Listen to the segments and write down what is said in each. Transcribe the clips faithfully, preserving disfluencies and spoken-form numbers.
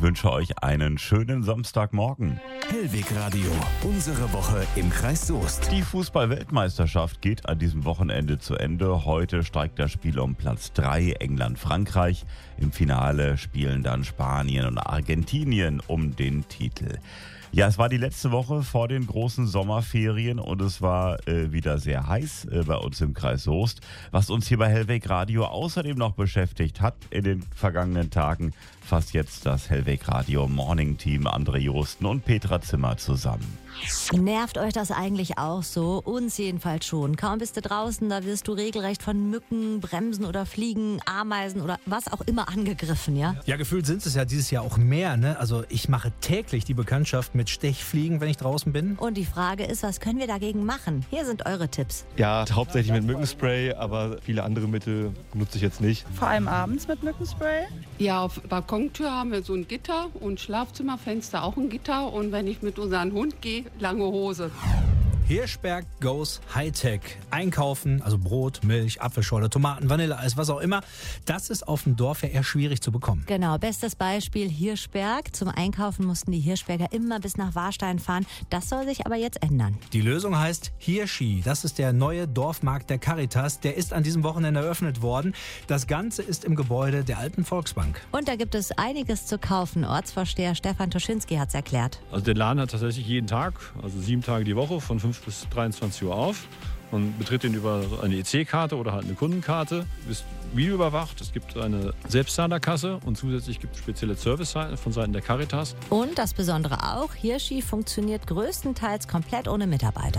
wünsche euch einen schönen Samstagmorgen. Hellweg Radio, unsere Woche im Kreis Soest. Die Fußball-Weltmeisterschaft geht an diesem Wochenende zu Ende. Heute steigt das Spiel um Platz drei, England-Frankreich. Im Finale spielen dann Spanien und Argentinien um den Titel. Ja, es war die letzte Woche vor den großen Sommerferien und es war äh, wieder sehr heiß äh, bei uns im Kreis Soest. Was uns hier bei Hellweg Radio außerdem noch beschäftigt hat in den vergangenen Tagen, fasst jetzt das Hellweg Radio Morning Team André Josten und Petra Zimmer zusammen. Nervt euch das eigentlich auch so? Uns jedenfalls schon. Kaum bist du draußen, da wirst du regelrecht von Mücken, Bremsen oder Fliegen, Ameisen oder was auch immer angegriffen, ja? Ja, gefühlt sind es ja dieses Jahr auch mehr, ne? Also ich mache täglich die Bekanntschaft mit Stechfliegen, wenn ich draußen bin. Und die Frage ist, was können wir dagegen machen? Hier sind eure Tipps. Ja, hauptsächlich mit Mückenspray, aber viele andere Mittel nutze ich jetzt nicht. Vor allem abends mit Mückenspray. Ja, auf Balkontür haben wir so ein Gitter und Schlafzimmerfenster auch ein Gitter. Und wenn ich mit unserem Hund gehe, lange Hose. Hirschberg goes Hightech. Einkaufen, also Brot, Milch, Apfelschorle, Tomaten, Vanilleeis, was auch immer. Das ist auf dem Dorf ja eher schwierig zu bekommen. Genau, bestes Beispiel Hirschberg. Zum Einkaufen mussten die Hirschberger immer bis nach Warstein fahren. Das soll sich aber jetzt ändern. Die Lösung heißt Hirschi. Das ist der neue Dorfmarkt der Caritas. Der ist an diesem Wochenende eröffnet worden. Das Ganze ist im Gebäude der Alten Volksbank. Und da gibt es einiges zu kaufen. Ortsvorsteher Stefan Toschinski hat es erklärt. Also der Laden hat tatsächlich jeden Tag, also sieben Tage die Woche, von fünf bis dreiundzwanzig Uhr auf. Man betritt den über eine E C-Karte oder halt eine Kundenkarte, ist videoüberwacht. Es gibt eine Selbstzahlerkasse und zusätzlich gibt es spezielle Service-Seiten von Seiten der Caritas. Und das Besondere auch, Hirschi funktioniert größtenteils komplett ohne Mitarbeiter.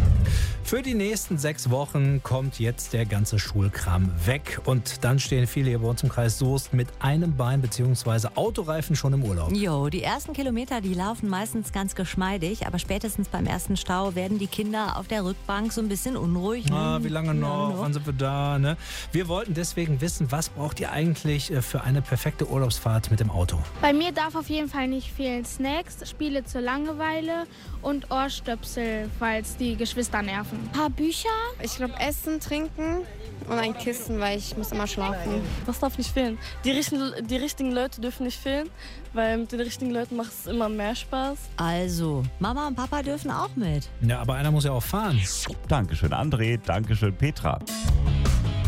Für die nächsten sechs Wochen kommt jetzt der ganze Schulkram weg. Und dann stehen viele hier bei uns im Kreis Soest mit einem Bein bzw. Autoreifen schon im Urlaub. Jo, die ersten Kilometer, die laufen meistens ganz geschmeidig, aber spätestens beim ersten Stau werden die Kinder auf der Rückbank so ein bisschen unruhig. Ne? Ah, wie lange noch? Ja, wann sind wir da? Ne? Wir wollten deswegen wissen, was braucht ihr eigentlich für eine perfekte Urlaubsfahrt mit dem Auto? Bei mir darf auf jeden Fall nicht fehlen Snacks, Spiele zur Langeweile und Ohrstöpsel, falls die Geschwister nerven. Ein paar Bücher. Ich glaube Essen, Trinken und ein Kissen, weil ich muss immer schlafen. Was darf nicht fehlen? Die richtigen, die richtigen Leute dürfen nicht fehlen, weil mit den richtigen Leuten macht es immer mehr Spaß. Also, Mama und Papa dürfen auch mit. Ja, aber einer muss ja auch fahren. Dankeschön André, Dankeschön Petra.